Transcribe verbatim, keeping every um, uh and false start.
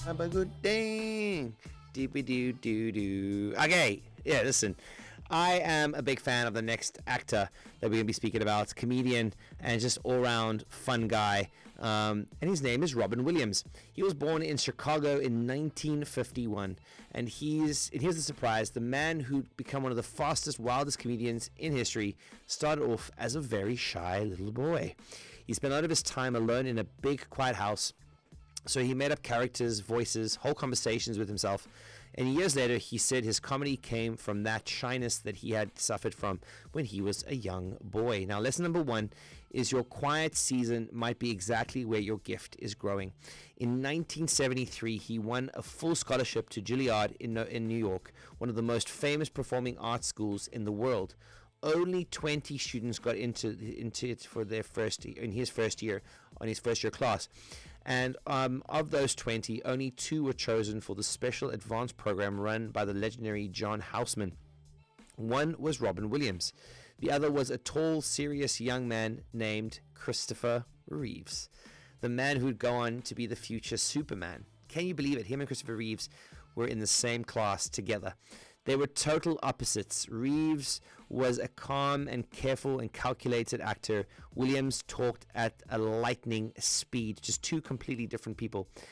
Have a good day. Doobie doo doo doo. Okay, yeah, listen. I am a big fan of the next actor that we're going to be speaking about, comedian and just all-round fun guy, um, and his name is Robin Williams. He was born in Chicago in nineteen fifty-one, and he's and here's the surprise: the man who'd become one of the fastest, wildest comedians in history started off as a very shy little boy. He spent a lot of his time alone in a big, quiet house. So he made up characters, voices, whole conversations with himself. And years later, he said his comedy came from that shyness that he had suffered from when he was a young boy. Now, lesson number one is your quiet season might be exactly where your gift is growing. In nineteen seventy-three, he won a full scholarship to Juilliard in, in New York, one of the most famous performing arts schools in the world. Only twenty students got into into it for their first in his first year on his first year class, and um, of those twenty, only two were chosen for the special advanced program run by the legendary John Houseman. One was Robin Williams. The other was a tall, serious young man named Christopher Reeves, the man who'd go on to be the future Superman. Can you believe it? Him and Christopher Reeves were in the same class together. They were total opposites. Reeves was a calm and careful and calculated actor. Williams talked at a lightning speed, just two completely different people.